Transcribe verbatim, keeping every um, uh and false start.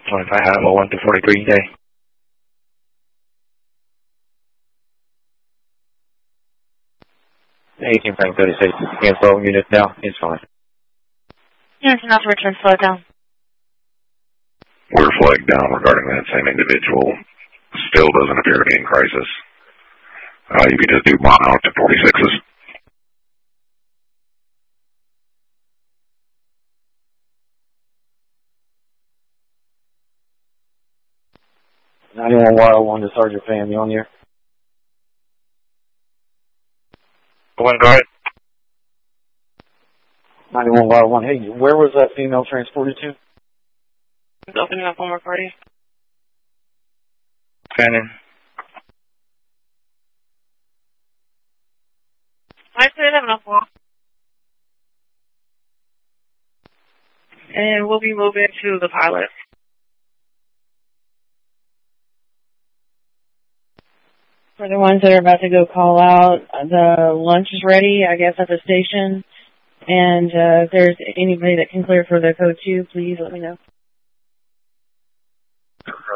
twenty-five Hilo, one two forty-three, day. eighteen Frank thirty-six, info unit now, it's fine. Unit enough, return flag down. We're flagged down regarding that same individual. Still doesn't appear to be in crisis. Uh, you can just do bomb out to forty-sixes. ninety-one Wild one to Sergeant Family on here. One, go ahead. ninety-one Wild one, hey, where was that female transported to? It's opening up one more party. Fanning. I said have enough walk. And we'll be moving to the pilot. For the ones that are about to go call out, the lunch is ready, I guess, at the station. And uh, if there's anybody that can clear for the code two, please let me know.